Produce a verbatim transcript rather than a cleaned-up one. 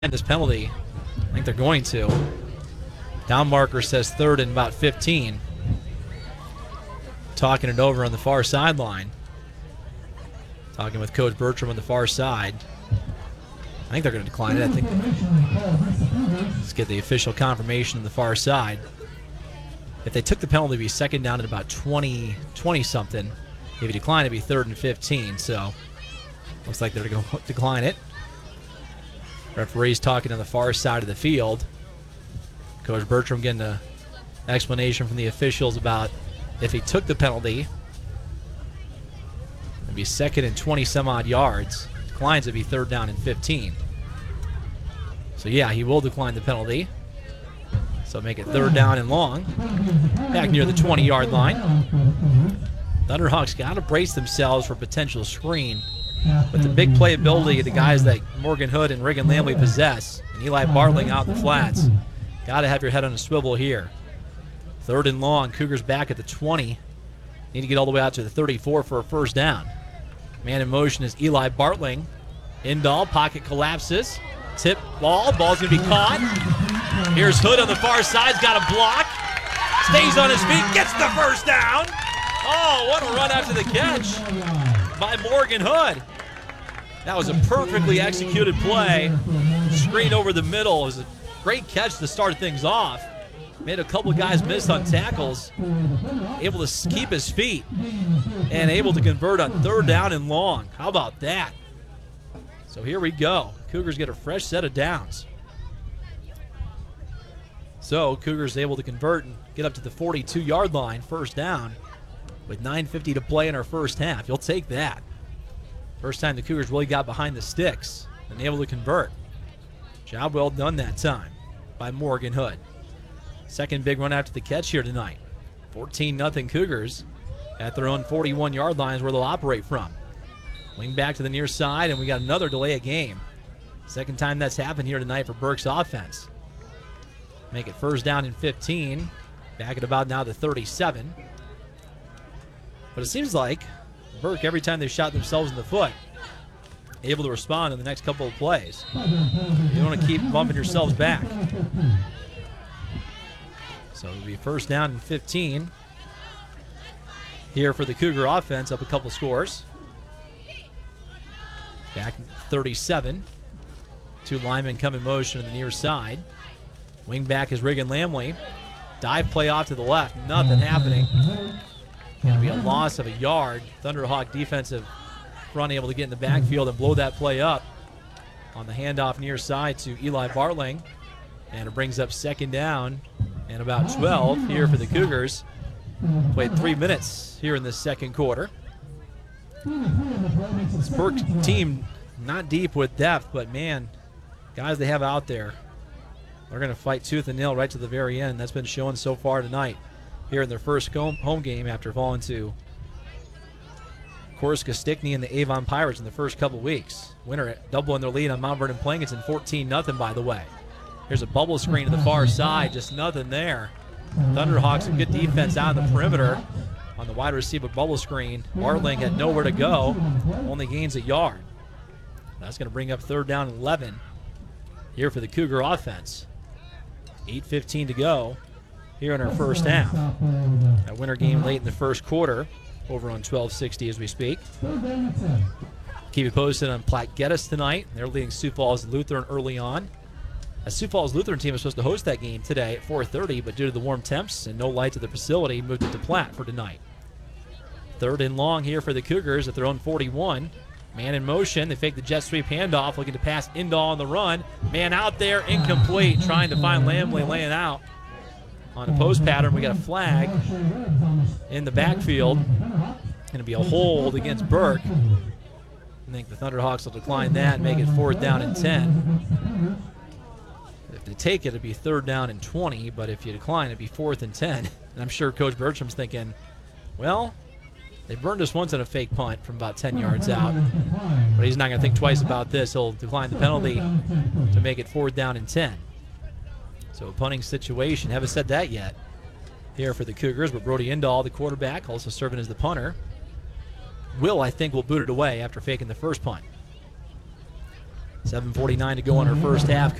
this penalty. I think they're going to. Down marker says third and about fifteen. Talking it over on the far sideline. Talking with Coach Bertram on the far side. I think they're going to decline it. I think. Let's get the official confirmation on the far side. If they took the penalty, it'd be second down at about twenty, twenty something. If you decline, it'd be third and fifteen. So looks like they're going to decline it. Referee's talking on the far side of the field. Coach Bertram getting an explanation from the officials about if he took the penalty, it'd be second and twenty some odd yards. Declines, it'd be third down and fifteen. So yeah, he will decline the penalty. So make it third down and long. Back near the twenty yard line. Thunderhawks got to brace themselves for potential screen. But the big playability of the guys that Morgan Hood and Reagan Lamley possess, and Eli Bartling out in the flats, got to have your head on a swivel here. Third and long, Cougars back at the twenty. Need to get all the way out to the thirty-four for a first down. Man in motion is Eli Bartling. Indahl, pocket collapses. Tip ball, ball's going to be caught. Here's Hood on the far side, got a block. Stays on his feet, gets the first down. Oh, what a run after the catch by Morgan Hood. That was a perfectly executed play. Screen over the middle. It was a great catch to start things off. Made a couple guys miss on tackles. Able to keep his feet and able to convert on third down and long. How about that? So here we go. Cougars get a fresh set of downs. So Cougars able to convert and get up to the forty-two yard line, first down, with nine fifty to play in our first half. You'll take that. First time the Cougars really got behind the sticks and able to convert. Job well done that time by Morgan Hood. Second big run after the catch here tonight. fourteen nothing Cougars at their own forty-one yard line is where they'll operate from. Wing back to the near side, and we got another delay of game. Second time that's happened here tonight for Burke's offense. Make it first down and fifteen. Back at about now the thirty-seven. But it seems like Burke, every time they shot themselves in the foot, able to respond in the next couple of plays. You want to keep bumping yourselves back. So it'll be first down and fifteen here for the Cougar offense, up a couple scores. Back thirty-seven. Two linemen come in motion on the near side. Wing back is Reagan Lamley. Dive play off to the left. Nothing happening. Going to be a loss of a yard. Thunderhawk defensive front able to get in the backfield and blow that play up on the handoff near side to Eli Bartling. And it brings up second down and about twelve here for the Cougars. Played three minutes here in the second quarter. This Burke team not deep with depth, but man, guys they have out there, they're going to fight tooth and nail right to the very end. That's been shown so far tonight here in their first home game after falling to Corsica Stickney and the Avon Pirates in the first couple weeks. Winner doubling their lead on Mount Vernon Plankinson, fourteen nothing by the way. Here's a bubble screen to the far side, just nothing there. Thunderhawks, a good defense out of the perimeter on the wide receiver bubble screen. Bartling had nowhere to go, only gains a yard. That's going to bring up third down and eleven here for the Cougar offense. eight fifteen to go here in our first half. A winner game late in the first quarter over on twelve sixty as we speak. Keep you posted on Platte Geddes tonight. They're leading Sioux Falls Lutheran early on. A Sioux Falls Lutheran team is supposed to host that game today at four thirty, but due to the warm temps and no lights at the facility, moved it to Platte for tonight. Third and long here for the Cougars at their own forty-one. Man in motion. They fake the jet sweep handoff, looking to pass Indahl on the run. Man out there, incomplete, trying to find Lamley laying out on a post pattern. We got a flag in the backfield. Going to be a hold against Burke. I think the Thunderhawks will decline that and make it fourth down and ten. If they take it, it'd be third down and twenty, but if you decline, it'd be fourth and ten. And I'm sure Coach Bertram's thinking, well, they burned us once on a fake punt from about ten yards out, but he's not going to think twice about this. He'll decline the penalty to make it fourth down and ten. So a punting situation. Haven't said that yet here for the Cougars, but Brody Indahl, the quarterback, also serving as the punter. Will, I think, will boot it away after faking the first punt. seven forty-nine to go in her first half.